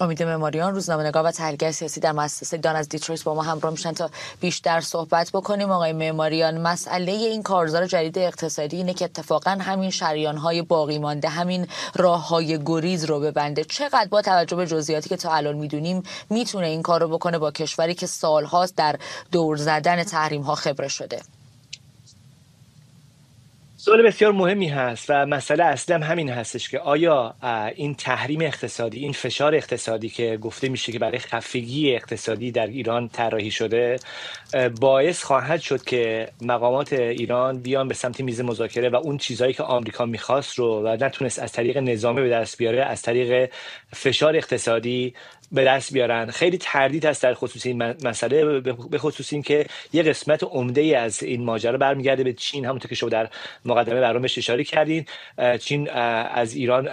امید معماریان، روزنامه‌نگار و تحلیلگر سیاسی در مؤسسه دان از دیترویت با ما همراه میشن تا بیشتر صحبت بکنیم. آقای معماریان، مسئله این کارزار جدید اقتصادی اینه که اتفاقا همین شریان‌های باقی مانده، همین راه‌های گریز رو ببنده. چقدر با توجه به جزئیاتی که تا الان میدونیم میتونه این کارو بکنه با کشوری که سال‌هاست در دور زدن تحریم‌ها خبره شده؟ سوال بسیار مهمی هست و مسئله اصلی هم همین هستش که آیا این تحریم اقتصادی، این فشار اقتصادی که گفته میشه که برای خفگی اقتصادی در ایران طراحی شده، باعث خواهد شد که مقامات ایران بیان به سمت میز مذاکره و اون چیزهایی که آمریکا میخواست رو و نتونست از طریق نظامی به دست بیاره، از طریق فشار اقتصادی به دست بیارن. خیلی تردید هست در خصوص این مسئله، به خصوص این که یه قسمت عمده ای از این ماجرا برمیگرده به چین. همونطور که شما در مقدمه برنامه‌اش اشاره کردین، چین از ایران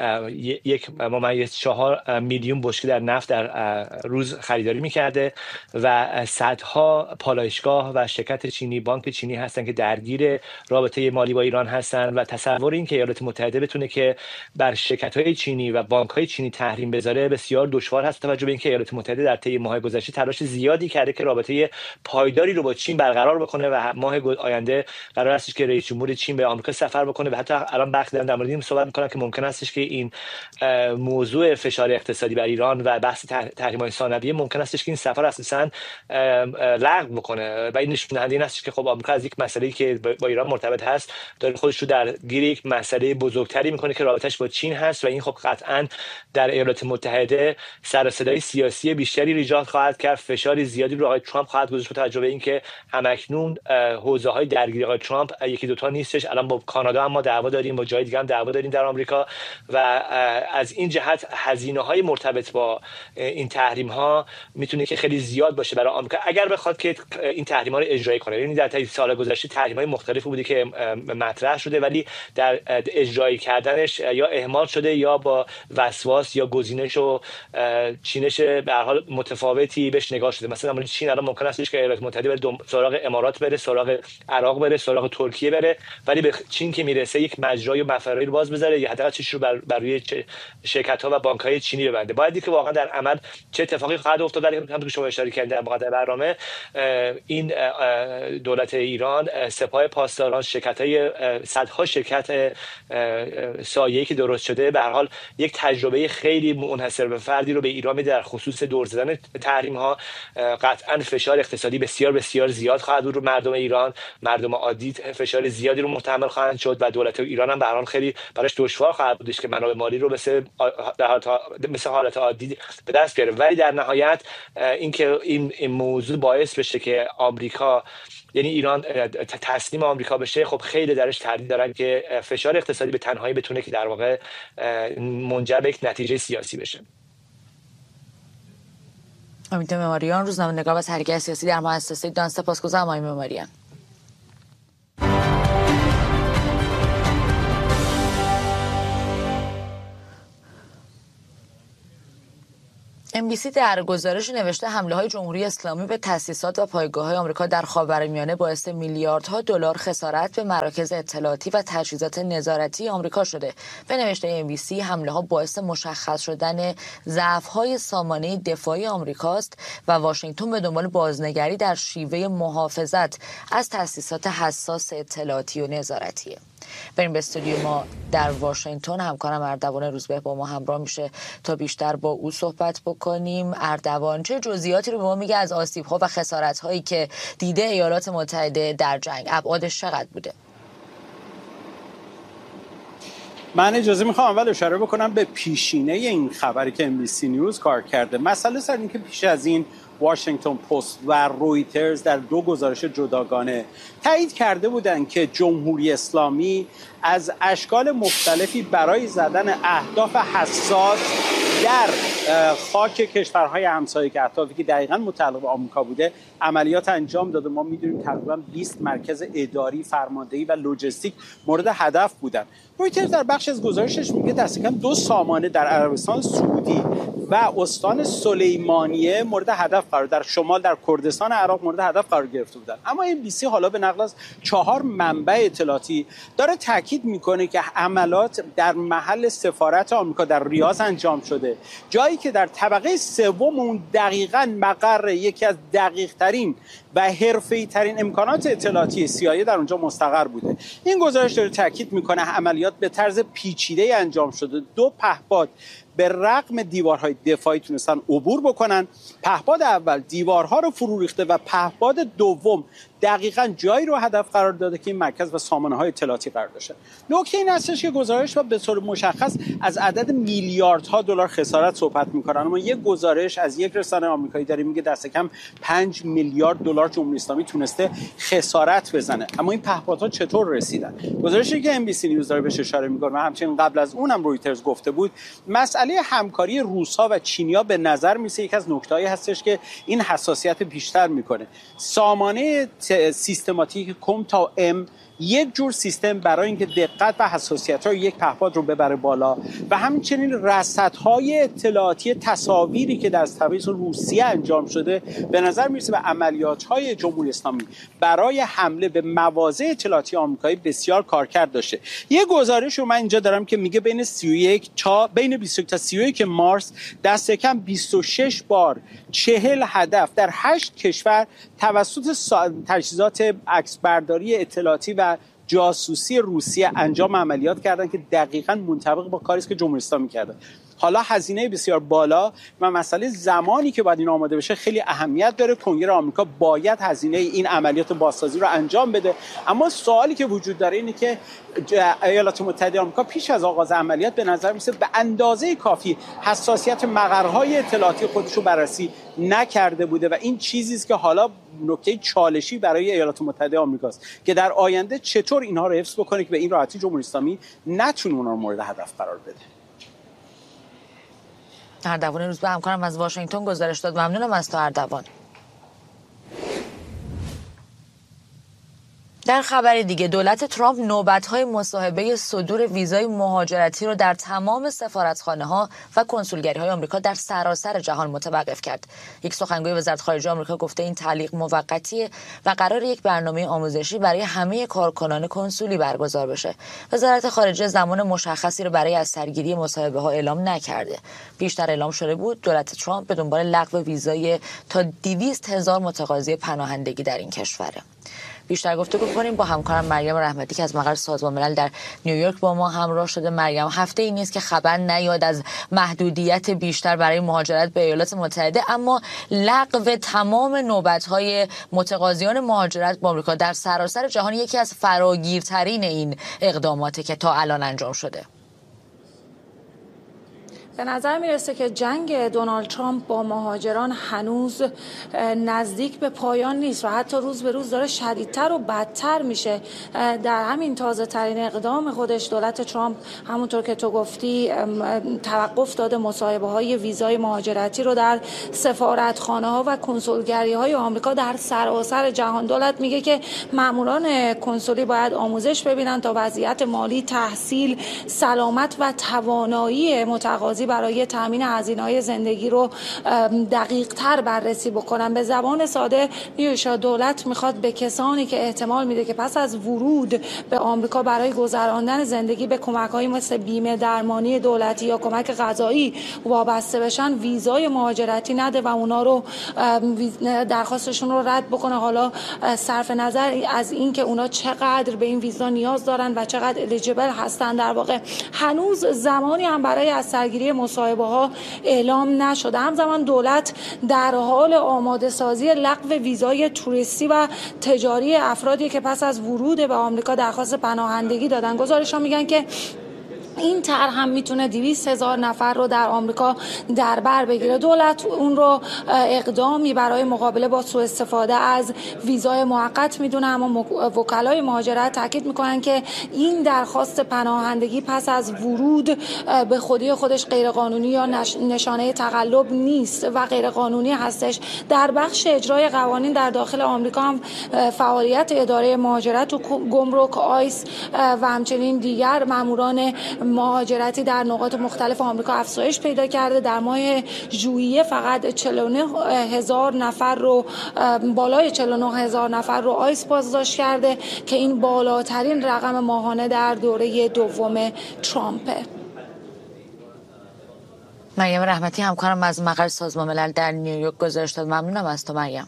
1.4 میلیون بشکه در نفت در روز خریداری میکرده و صدها پالایشگاه و شرکت چینی، بانک چینی هستن که درگیر رابطه مالی با ایران هستن و تصور این که ایالات متحده بتونه که بر شرکت‌های چینی و بانک‌های چینی تحریم بذاره بسیار دشوار هست، توجه به اینکه ایالات متحده در طی ماه گذشته تلاش زیادی کرده که رابطه پایداری رو با چین برقرار بکنه و ماه آینده قرار است که رئیس جمهور چین به آمریکا سفر بکنه و حتی الان بخش در مورد این صحبت می‌کنن که ممکن استش که این موضوع فشار اقتصادی بر ایران و بحث تحریم‌های ثانویه ممکن استش که این سفر اساساً لغو بکنه و این نشون دهنده این است که خب آمریکا از یک مسئله‌ای که با ایران مرتبط هست داره خودش رو در گیر یک مسئله بزرگتری می‌کنه که رابطش با چین هست و این خب قطعاً در ایالات متحده سر و صدای سیاسی بیشتری ایجاد خواهد کرد. فشاری زیادی رو آقای ترامپ خواهد گذاشت با توجه به اینکه همکنون حوزه‌های درگیری آقای ترامپ یکی دوتا نیستش. الان با کانادا هم ما دعوا داریم، با جای دیگه هم دعوا داریم در آمریکا و از این جهت هزینه‌های مرتبط با این تحریم‌ها میتونه که خیلی زیاد باشه برای آمریکا اگر بخواد که این تحریم‌ها رو اجرایی کنه. یعنی در طی سال گذشته تحریم‌های مختلفی بوده که مطرح شده ولی در اجرایی کردنش یا اهمال شده یا با وسواس یا گزینش و چینش به هر حال متفاوتی بهش نگاه شده. مثلا در چین الان ممکن است که ایالات متحده بره سراغ امارات بره، سراغ عراق بره، سراغ ترکیه بره، ولی به چین که میرسه یک مجرای و مفرایی رو باز بذاره یا حداقل چیزی رو بر روی شرکت‌ها و بانک‌های چینی ببنده. باید دید که واقعا در عمل چه اتفاقی خواهد افتاد. ولی همونطور که شما اشاره کردید در مقدمه برنامه، این دولت ایران، سپاه پاسداران، شرکت‌های صدها شرکت سایه‌ای که درست شده به هر حال یک تجربه خیلی منحصر به فردی رو به ایران میده در خصوص دور زدن تحریم‌ها. قطعاً فشار اقتصادی بسیار بسیار زیاد خواهد بود رو مردم ایران، مردم عادی فشار زیادی رو محتمل خواهند شد و دولت ایران هم به هر حال خیلی براش دشوار خواهد بودش که منابع مالی رو مثل حالت عادی به دست بیاره. ولی در نهایت اینکه این موضوع باعث بشه که آمریکا، یعنی ایران، تسلیم آمریکا بشه، خب خیلی درش تردید دارن که فشار اقتصادی به تنهایی بتونه که در واقع منجر به یک نتیجه سیاسی بشه. امید معماریان، روزنامه‌نگار و تحلیلگر سیاسی در مؤسسه دان. سپاسگزارم آقای معماریان. MBC در گزارش نوشته حمله‌های جمهوری اسلامی به تأسیسات و پایگاه‌های آمریکا در خاورمیانه باعث میلیاردها دلار خسارت به مراکز اطلاعاتی و تجهیزات نظارتی آمریکا شده. به نوشته MBC حمله‌ها باعث مشخص شدن ضعف‌های سامانه دفاعی آمریکاست و واشنگتن به دنبال بازنگری در شیوه محافظت از تأسیسات حساس اطلاعاتی و نظارتیه. بریم به استودیو ما در واشنگتن. همکارم اردوان روزبه با ما همراه میشه تا بیشتر با او صحبت بکنیم. اردوان، چه جزئیاتی رو به ما میگه از آسیب‌ها و خسارت‌هایی که دیده ایالات متحده در جنگ؟ ابعادش چقدر بوده؟ من اجازه میخوام اول اشاره بکنم به پیشینه این خبری که MBC نیوز کار کرده. مسئله سر این که پیش از این واشنگتن پست و رویترز در دو گزارش جداگانه تایید کرده بودند که جمهوری اسلامی از اشکال مختلفی برای زدن اهداف حساس در خاک کشورهای همسایه که اهدافی که دقیقاً متعلق به آمریکا بوده عملیات انجام داده. ما می‌دونیم تقریباً 20 مرکز اداری، فرماندهی و لوجستیک مورد هدف بودند. رویترز در بخش از گزارشش میگه دست کم 2 سامانه در عربستان سعودی و استان سلیمانیه مورد هدف قرار، در شمال در کردستان عراق مورد هدف قرار گرفته بودند. اما MBC حالا به نقل از 4 منبع اطلاعاتی داره تاکید میکنه که حملات در محل سفارت آمریکا در ریاض انجام شده شده، جایی که در طبقه سوم اون دقیقاً مقر یکی از دقیق‌ترین و حرفه‌ای‌ترین امکانات اطلاعاتی CIA در اونجا مستقر بوده. این گزارش داره تاکید میکنه عملیات به طرز پیچیده انجام شده. 2 پهپاد به رغم دیوارهای دفاعی تونستن عبور بکنن. پهپاد اول دیوارها رو فرو ریخته و پهپاد دوم دقیقاً جایی رو هدف قرار داده که این مرکز و سامانه‌های اطلاعاتی قرار داشته. نکته این هستش که گزارش و به طور مشخص از عدد میلیاردها دلار خسارت صحبت می‌کنن، اما یک گزارش از یک رسانه آمریکایی داره میگه دست کم 5 میلیارد دلار جمهوری اسلامی تونسته خسارت بزنه. اما این پهپادها چطور رسیدن؟ گزارشی که NBC نیوز داره بهش اشاره می‌کنه و همچنین قبل از اونم رویترز گفته بود، مسئله همکاری روس‌ها و چینی‌ها به نظر میسه یک از نکته‌هایی هستش که این حساسیت بیشتر می‌کنه. سامانه سیستماتیک کومتا ام یک جور سیستم برای اینکه دقت و حساسیت‌های یک پهپاد رو ببره بالا و همچنین رصدهای اطلاعاتی تصاویری که در طبیعت روسیه انجام شده به نظر میرسه به عملیات‌های جمهوری اسلامی برای حمله به مواضع اطلاعاتی آمریکایی بسیار کارکرد داشته. یه گزارش رو من اینجا دارم که میگه بین 21 تا 31 مارس دست کم 26 بار 40 هدف در 8 کشور توسط تجهیزات عکسبرداری اطلاعاتی و جاسوسی روسیه انجام عملیات کردن که دقیقاً منطبق با کاری است که جمهوری اسلامی کرده. حالا هزینه بسیار بالا و مسئله زمانی که باید این آماده بشه خیلی اهمیت داره. کنگره آمریکا باید هزینه این عملیات بازسازی رو انجام بده، اما سوالی که وجود داره اینه که ایالات متحده آمریکا پیش از آغاز عملیات به نظر میسه به اندازه کافی حساسیت مقرهای اطلاعاتی خودش رو بررسی نکرده بوده و این چیزی است که حالا نکته چالشی برای ایالات متحده آمریکاست که در آینده چطور اینها رو حفظ بکنه که به این راحتی جمهوری اسلامی نتونه اونها رو مورد هدف قرار بده. اردوان روز به همکارم از واشنگتن گزارش داد. ممنونم از تو اردوان. در خبر دیگه دولت ترامپ نوبت‌های مصاحبه صدور ویزای مهاجرتی رو در تمام سفارتخانه‌ها و کنسولگری‌های آمریکا در سراسر جهان متوقف کرد. یک سخنگوی وزارت خارجه آمریکا گفته این تعلیق موقتیه و قرار یک برنامه آموزشی برای همه کارکنان کنسولی برگزار بشه. وزارت خارجه زمان مشخصی رو برای از سرگیری مصاحبه‌ها اعلام نکرده. پیشتر اعلام شده بود دولت ترامپ به دنبال لغو ویزای تا 200,000 متقاضی پناهندگی در این کشوره. بیشتر گفتگو کنیم با همکارم مریم رحمتی که از مقر سازمان ملل در نیویورک با ما همراه شده. مریم، هفته ای نیست که خبر نیاد از محدودیت بیشتر برای مهاجرت به ایالات متحده، اما لغو تمام نوبت‌های متقاضیان مهاجرت به آمریکا در سراسر جهان یکی از فراگیرترین این اقداماتی که تا الان انجام شده. به نظر میرسه که جنگ دونالد ترامپ با مهاجران هنوز نزدیک به پایان نیست و حتی روز به روز داره شدیدتر و بدتر میشه. در همین تازه ترین اقدام خودش دولت ترامپ همونطور که تو گفتی توقف داده مصاحبه های ویزای مهاجرتی رو در سفارتخانه ها و کنسولگری های آمریکا در سراسر جهان. دولت میگه که ماموران کنسولی باید آموزش ببینن تا وضعیت مالی، تحصیل، سلامت و توانایی متقاضی برای تامین هزینه‌های زندگی رو دقیق‌تر بررسی بکنن. به زبان ساده دولت میخواد به کسانی که احتمال میده که پس از ورود به آمریکا برای گذراندن زندگی به کمک‌هایی مثل بیمه درمانی دولتی یا کمک غذایی وابسته بشن ویزای مهاجرتی نده و اونا رو درخواستشون رو رد بکنه. حالا صرف نظر از این که اونا چقدر به این ویزا نیاز دارن و چقدر الیجیبل هستن، در واقع هنوز زمانی هم برای از سرگیری مصاحبه ها اعلام نشده. همزمان دولت در حال آماده سازی لغو ویزای توریستی و تجاری افرادی که پس از ورود به آمریکا درخواست پناهندگی دادن. گزارش‌ها میگن که این طرح هم میتونه 200,000 نفر رو در آمریکا در بر بگیره. دولت اون رو اقدامی برای مقابله با سوء استفاده از ویزای موقت میدونه، اما وکلای مهاجرت تاکید میکنن که این درخواست پناهندگی پس از ورود به خودی خودش غیرقانونی یا نشانه تقلب نیست و غیرقانونی هستش. در بخش اجرای قوانین در داخل آمریکا هم فعالیت اداره مهاجرت و گمرک، آیس و همچنین دیگر ماموران مهاجرتی در نقاط مختلف آمریکا افزایش پیدا کرده. در ماه ژوئیه فقط 49,000 نفر رو بالای 49,000 نفر رو آیس بازداشت کرده که این بالاترین رقم ماهانه در دوره دوم ترامپه. مریم رحمتی همکارم از مقر سازمان ملل در نیویورک گزارش داد. ممنونم از تو مریم.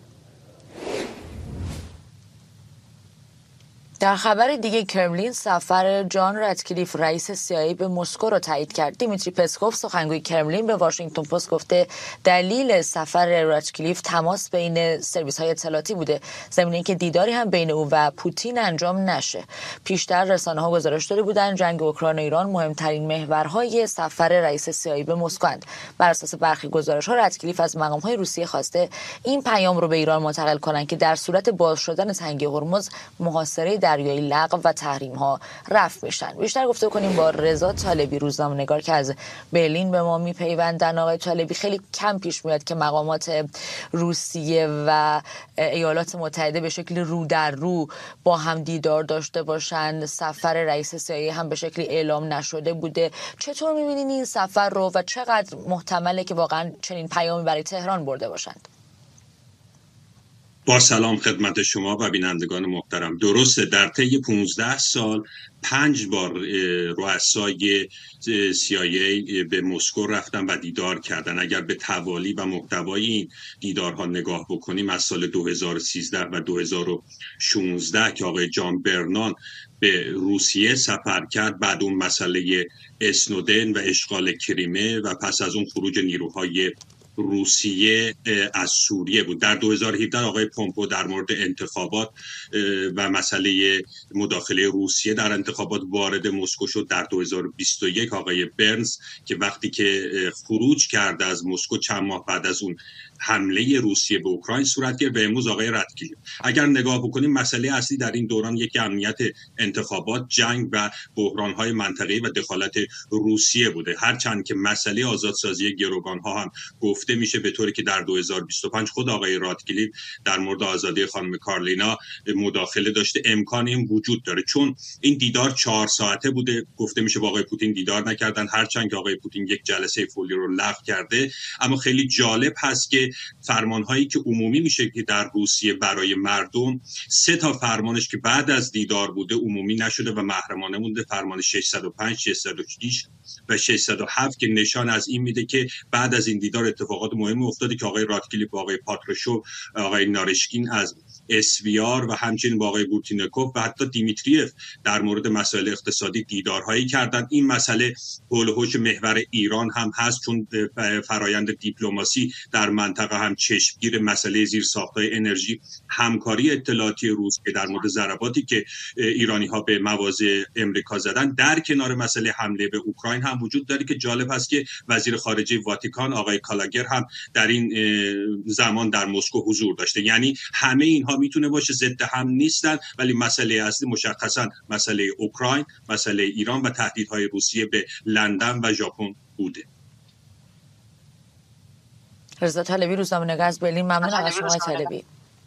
در خبر دیگه کرملین سفر جان راتکلیف رئیس CIA به مسکو را تایید کرد. دیمیتری پسکوف سخنگوی کرملین به واشنگتن پست گفته دلیل سفر راتکلیف تماس بین سرویس‌های اطلاعاتی بوده، ضمن اینکه دیداری هم بین او و پوتین انجام نشه. پیشتر رسانه‌ها گزارش داده بودند جنگ اوکراین و ایران مهمترین محورهای سفر رئیس CIA به مسکو اند. بر اساس برخی گزارش‌ها راتکلیف از مقام‌های روسیه خواسته این پیام رو به ایران منتقل کنند که در صورت باز شدن تنگه هرمز محاصره دریایی لغو و تحریم ها رفع میشن. بیشتر گفتگو کنیم با رضا طالبی، روزنامه‌نگار که از برلین به ما میپیوندن. آقای طالبی، خیلی کم پیش میاد که مقامات روسیه و ایالات متحده به شکل رو در رو با هم دیدار داشته باشند. سفر رئیس CIA هم به شکلی اعلام نشده بوده. چطور میبینین این سفر رو و چقدر محتمله که واقعا چنین پیامی برای تهران برده باشند؟ با سلام خدمت شما و بینندگان محترم. درسته در طی 15 سال 5 بار رؤسای CIA به مسکو رفتن و دیدار کردن. اگر به توالی و محتوای این دیدارها نگاه بکنیم از سال 2013 و 2016 که آقای جان برنان به روسیه سفر کرد، بعد اون مسئله اسنودن و اشغال کریمه و پس از اون خروج نیروهای روسیه از سوریه بود. در 2017 آقای پومپو در مورد انتخابات و مسئله مداخله روسیه در انتخابات وارد مسکو شد. در 2021 آقای برنز که وقتی که خروج کرد از مسکو چند ماه بعد از اون حمله روسیه به اوکراین صورت گرفت و امروز آقای راتکلیف. اگر نگاه بکنیم مسئله اصلی در این دوران یکی امنیت انتخابات، جنگ و بحران‌های منطقه‌ای و دخالت روسیه بوده. هرچند که مسئله آزادسازی گروگان‌ها هم گفته میشه به طوری که در 2025 خود آقای راتکلیف در مورد آزادی خانم کارلینا مداخله داشته. امکان این وجود داره چون این دیدار 4 ساعته بوده. گفته میشه با آقای پوتین دیدار نکردن، هرچند که آقای پوتین یک جلسه فولی رو لغو کرده. اما خیلی جالب هست که فرمان‌هایی که عمومی میشه که در روسیه برای مردم 3 تا فرمانش که بعد از دیدار بوده عمومی نشده و محرمانه مونده. فرمان 605، 606 و 607 که نشان از این میده که بعد از این دیدار اتفاقات مهمی افتاده که آقای راتکلیف با آقای پاتروشو، آقای نارشکین از اسویار و همچنین با آقای بورتینکوف و حتی دیمیتریف در مورد مسائل اقتصادی دیدارهایی کردند. این مسئله حول و حوش محور ایران هم هست چون فرایند دیپلماسی در منطقه هم چشمگیر مسئله زیرساخت‌های انرژی، همکاری اطلاعاتی روس که در مورد ضرباتی که ایرانی‌ها به مواضع امریکا زدن در کنار مسئله حمله به اوکراین هم وجود داره که جالب است که وزیر خارجه واتیکان آقای کالاگر هم در این زمان در مسکو حضور داشته. یعنی همه اینها میتونه باشه، ضد هم نیستن، ولی مسئله اصلی مشخصا مسئله اوکراین، مسئله ایران و تهدیدهای روسیه به لندن و ژاپن بوده. رضا طالبی، روزنامه‌نگار از برلین، ممنونم از شما طالبی.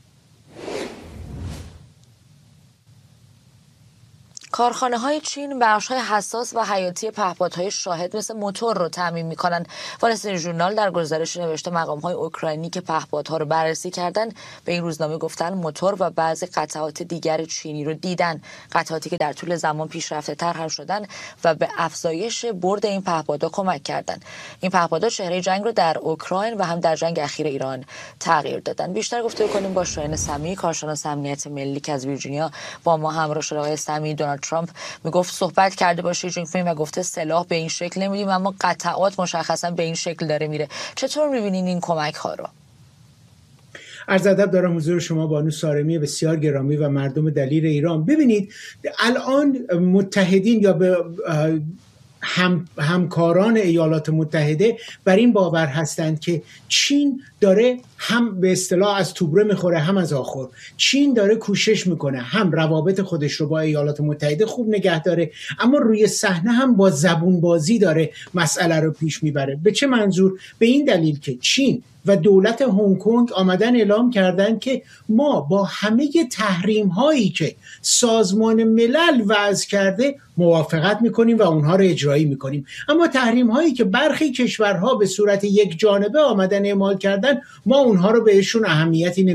کارخانه‌های چین بخش‌های حساس و حیاتی پهپادهای شاهد مثل موتور رو تامین می‌کنند. وال استریت ژورنال در گزارش نوشته مقام‌های اوکراینی که پهپادها رو بررسی کردن به این روزنامه گفتن موتور و بعضی قطعات دیگر چینی رو دیدن، قطعاتی که در طول زمان پیشرفته‌تر هم شدن و به افزایش برد این پهپادها کمک کردند. این پهپادها چهره جنگ رو در اوکراین و هم در جنگ اخیر ایران تغییر دادن. بیشتر گفتگو کنیم با شاهین سمیعی، کارشناس امنیت ملی که از ویرجینیا با ما همراه شده. آقای سمیعی، دونالد ترامپ میگفت صحبت کرده با شی جین پینگ و گفته سلاح به این شکل نمیدیم، اما قطعات مشخصا به این شکل داره میره. چطور میبینین این کمک ها رو؟ عرض ادب دارم حضور شما بانو سارمی بسیار گرامی و مردم دلیر ایران. ببینید الان متحدین یا به همکاران ایالات متحده بر این باور هستند که چین داره هم به اصطلاح از توبره میخوره هم از آخر. چین داره کوشش میکنه هم روابط خودش رو با ایالات متحده خوب نگه داره، اما روی صحنه هم با زبون بازی داره مسئله رو پیش میبره. به چه منظور؟ به این دلیل که چین و دولت هنگ کنگ آمدن اعلام کردن که ما با همه تحریم هایی که سازمان ملل وضع کرده موافقت میکنیم و اونها رو اجرایی میکنیم، اما تحریم هایی که برخی کشورها به صورت یک جانبه آمدن اعمال کردن ما اونها رو بهشون اهمیتی نمیدیم.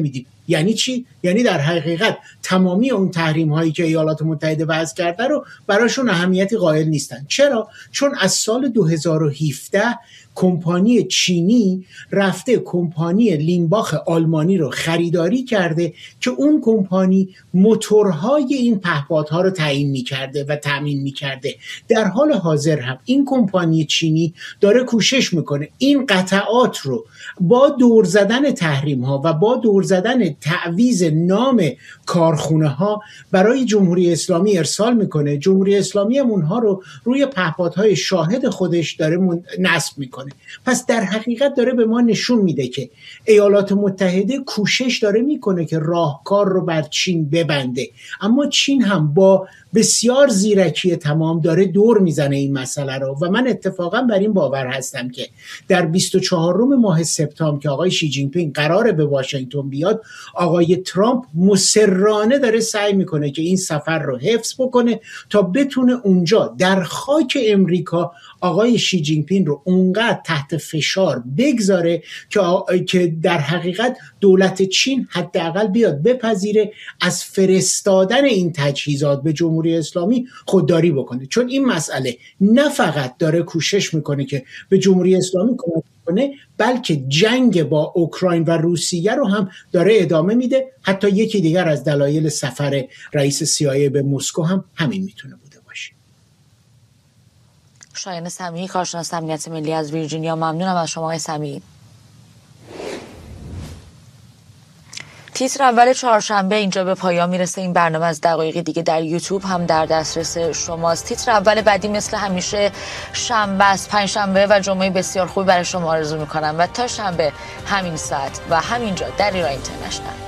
یعنی چی؟ یعنی در حقیقت تمامی اون تحریم هایی که ایالات متحده وضع کرده رو براشون اهمیتی قائل نیستن. چرا؟ چون از سال 2017 کمپانی چینی رفته کمپانی لیمباخ آلمانی رو خریداری کرده که اون کمپانی موتورهای این پهپادها رو تعیین می‌کرده و تامین می‌کرده. در حال حاضر هم این کمپانی چینی داره کوشش میکنه این قطعات رو با دور زدن تحریم ها و با دور زدن تعویض نام کارخونه ها برای جمهوری اسلامی ارسال میکنه. جمهوری اسلامی هم اونها رو روی پهپادهای شاهد خودش داره نصب میکنه. پس در حقیقت داره به ما نشون میده که ایالات متحده کوشش داره میکنه که راهکار رو بر چین ببنده، اما چین هم با بسیار زیرکی تمام داره دور میزنه این مسئله رو و من اتفاقا بر این باور هستم که در 24 ماه سپتامبر که آقای شی جین پینگ قراره به واشنگتن بیاد، آقای ترامپ مصرانه داره سعی میکنه که این سفر رو حفظ بکنه تا بتونه اونجا در خاک امریکا آقای شی جین پینگ رو اونقدر تحت فشار بگذاره که در حقیقت دولت چین حداقل بیاد بپذیره از فرستادن این تجهیزات به جمهوری اسلامی خودداری بکنه. چون این مسئله نه فقط داره کوشش میکنه که به جمهوری اسلامی کمک کنه، بلکه جنگ با اوکراین و روسیه رو هم داره ادامه میده. حتی یکی دیگر از دلایل سفر رئیس CIA به مسکو هم همین میتونه بوده باشه. شایان سمیعی، کارشناس امنیت ملی از ویرجینیا، ممنونم از شما آقای سمیعی. تیتر اول چهارشنبه اینجا به پایان میرسه. این برنامه از دقایقی دیگه در یوتیوب هم در دسترس شماست. تیتر اول بعدی مثل همیشه شنبه است. پنجشنبه و جمعه بسیار خوبی برای شما آرزو میکنم و تا شنبه همین ساعت و همینجا در ایران اینترنشنال.